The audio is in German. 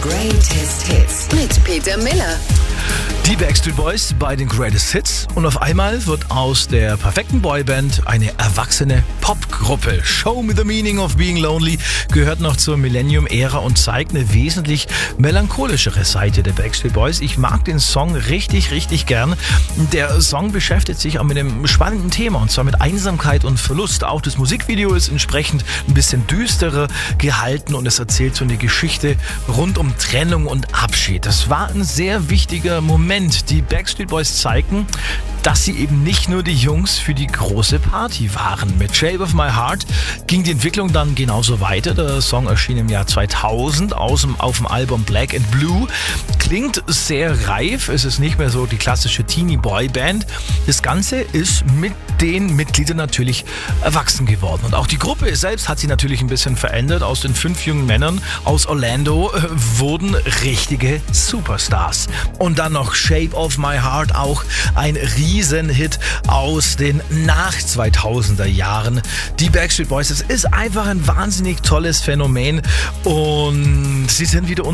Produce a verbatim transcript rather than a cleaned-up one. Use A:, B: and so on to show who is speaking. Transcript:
A: Greatest Hits mit Peter Miller.
B: Die Backstreet Boys bei den Greatest Hits und auf einmal wird aus der perfekten Boyband eine erwachsene Popgruppe. Show Me the Meaning of Being Lonely gehört noch zur Millennium-Ära und zeigt eine wesentlich melancholischere Seite der Backstreet Boys. Ich mag den Song richtig, richtig gern. Der Song beschäftigt sich auch mit einem spannenden Thema und zwar mit Einsamkeit und Verlust. Auch das Musikvideo ist entsprechend ein bisschen düsterer gehalten und es erzählt so eine Geschichte rund um Trennung und Abschied. Das war ein sehr wichtiger Moment. Die Backstreet Boys zeigen, dass sie eben nicht nur die Jungs für die große Party waren. Mit Shape of My Heart ging die Entwicklung dann genauso weiter. Der Song erschien im Jahr zweitausend aus dem, auf dem Album Black and Blue. Klingt sehr reif, es ist nicht mehr so die klassische Teenie-Boy-Band. Das Ganze ist mit den Mitgliedern natürlich erwachsen geworden. Und auch die Gruppe selbst hat sich natürlich ein bisschen verändert. Aus den fünf jungen Männern aus Orlando äh, wurden richtige Superstars. Und dann noch Shape of My Heart, auch ein Riesenhit aus den nach zweitausender Jahren. Die Backstreet Boys, es ist einfach ein wahnsinnig tolles Phänomen und sie sind wieder